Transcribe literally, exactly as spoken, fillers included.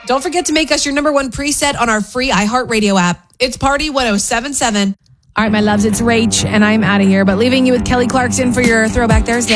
Don't forget to make us your number one preset on our free iHeartRadio app. It's Party one oh seven point seven. All right, my loves, it's Rach, and I'm out of here, but leaving you with Kelly Clarkson for your Throwback Thursday.